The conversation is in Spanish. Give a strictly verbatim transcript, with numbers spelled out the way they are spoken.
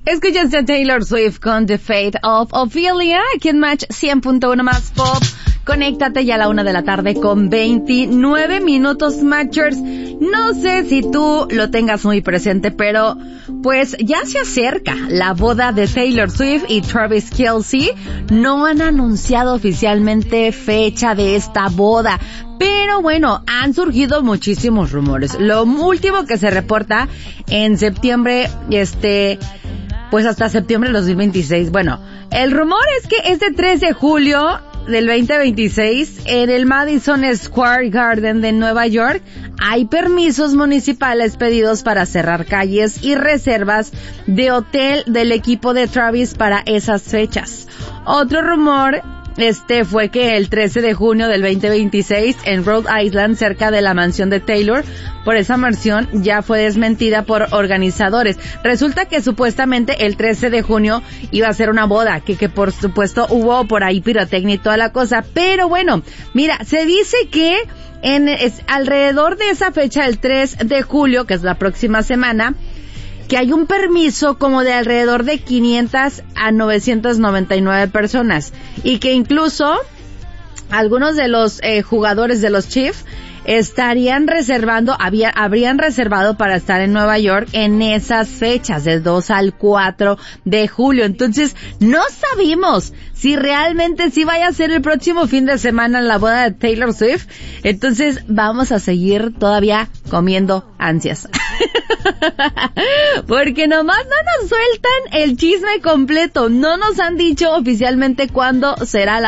Escuchaste a Taylor Swift con The Fate of Ophelia, aquí en Match cien punto uno más pop. Conéctate ya a la una de la tarde con veintinueve minutos, Matchers. No sé si tú lo tengas muy presente, pero pues ya se acerca la boda de Taylor Swift y Travis Kelce. No han anunciado oficialmente fecha de esta boda, pero bueno, han surgido muchísimos rumores. Lo último que se reporta en septiembre, este... pues hasta septiembre de dos mil veintiséis. Bueno, el rumor es que este tres de julio del veinte veintiséis, en el Madison Square Garden de Nueva York, hay permisos municipales pedidos para cerrar calles y reservas de hotel del equipo de Travis para esas fechas. Otro rumor Este fue que el trece de junio del veinte veintiséis, en Rhode Island, cerca de la mansión de Taylor, por esa mansión ya fue desmentida por organizadores. Resulta que supuestamente el trece de junio iba a ser una boda, que, que por supuesto hubo por ahí pirotecnia y toda la cosa, pero bueno, mira, se dice que en es, alrededor de esa fecha, el tres de julio, que es la próxima semana, que hay un permiso como de alrededor de quinientas a novecientas noventa y nueve personas, y que incluso algunos de los eh, jugadores de los Chiefs estarían reservando, había, habrían reservado para estar en Nueva York en esas fechas, del dos al cuatro de julio. Entonces, no sabemos si realmente sí vaya a ser el próximo fin de semana la boda de Taylor Swift. Entonces, vamos a seguir todavía comiendo ansias. Porque nomás no nos sueltan el chisme completo. No nos han dicho oficialmente cuándo será la